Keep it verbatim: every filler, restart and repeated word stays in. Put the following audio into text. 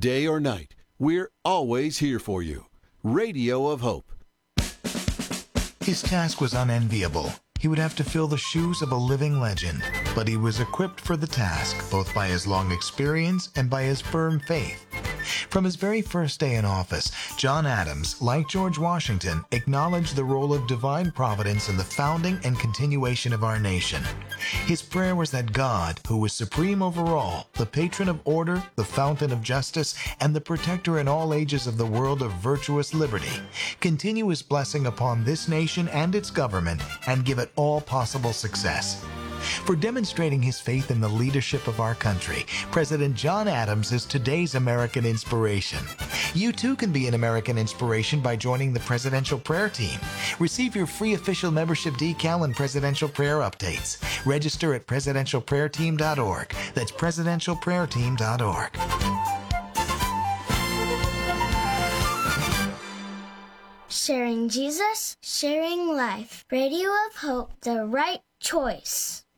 Day or night, we're always here for you. Radio of Hope. His task was unenviable. He would have to fill the shoes of a living legend, but he was equipped for the task, both by his long experience and by his firm faith. From his very first day in office, John Adams, like George Washington, acknowledged the role of divine providence in the founding and continuation of our nation. His prayer was that God, who was supreme over all, the patron of order, the fountain of justice, and the protector in all ages of the world of virtuous liberty, continue his blessing upon this nation and its government and give it all possible success. For demonstrating his faith in the leadership of our country, President John Adams is today's American inspiration. You too can be an American inspiration by joining the Presidential Prayer Team. Receive your free official membership decal and presidential prayer updates. Register at presidential prayer team dot org. That's presidential prayer team dot org. Sharing Jesus, sharing life. Radio of Hope, the right choice.